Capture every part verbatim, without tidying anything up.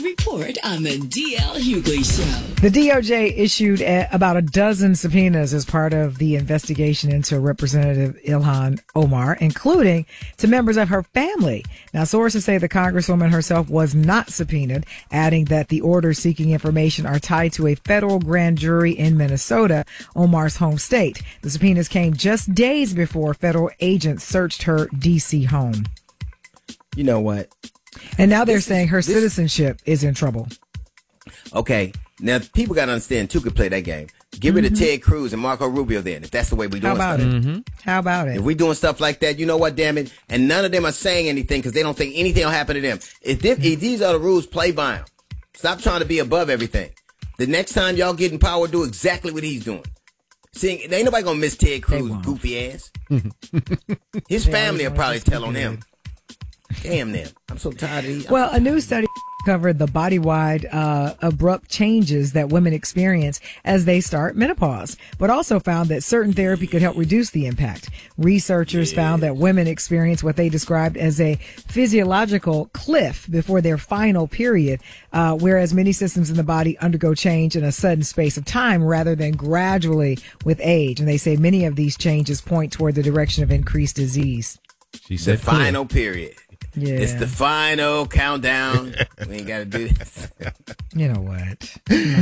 Report on the D L Hughley Show. The D O J issued a, about a dozen subpoenas as part of the investigation into Representative Ilhan Omar, including to members of her family. Now, sources say the Congresswoman herself was not subpoenaed, adding that the orders seeking information are tied to a federal grand jury in Minnesota, Omar's home state. The subpoenas came just days before federal agents searched her D C home. You know what? And now they're this saying her is, this, citizenship is in trouble. Okay. Now, people got to understand, two could play that game. Give mm-hmm. it to Ted Cruz and Marco Rubio then, if that's the way we're doing How about stuff. it? Mm-hmm. How about it? If we're doing stuff like that, you know what, damn it? And none of them are saying anything because they don't think anything will happen to them. If, this, if these are the rules, play by them. Stop trying to be above everything. The next time y'all get in power, do exactly what he's doing. See, ain't nobody going to miss Ted Cruz' goofy ass. His family will probably tell on him. Damn them. I'm so tired of these. Well, a new study covered the body-wide uh, abrupt changes that women experience as they start menopause, but also found that certain therapy could help reduce the impact. Researchers yeah. found that women experience what they described as a physiological cliff before their final period, uh, whereas many systems in the body undergo change in a sudden space of time rather than gradually with age. And they say many of these changes point toward the direction of increased disease. She said the final period. Yeah. It's the final countdown. We ain't got to do this. You know what?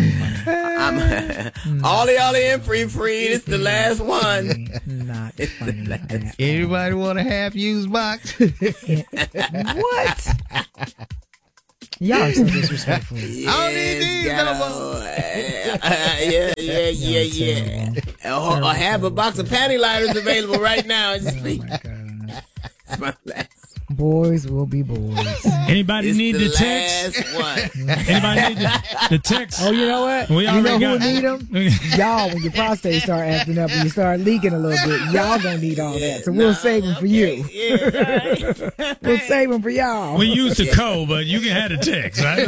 I'm Ollie Ollie and free free. It's the last one. Not funny. Last Anybody want a half used box? What? Y'all are so disrespectful. Yes, I don't need these no more. Yeah, yeah, yeah, yeah. yeah. Or, or have a box of panty liners available right now. Just oh my God. Boys will be boys. Anybody it's need the, the text? One. Anybody need the, the text? Oh, you know what? We you know who got need them? Y'all, when your prostate start acting up and you start leaking a little bit, y'all gonna need all that. So we'll nah, save them for okay. you. Yeah, right. We'll save them for y'all. We used the code, but you can have the text, right?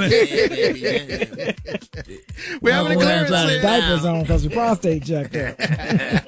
Yeah, yeah, yeah. We're having a clearance diapers on because your prostate checked out.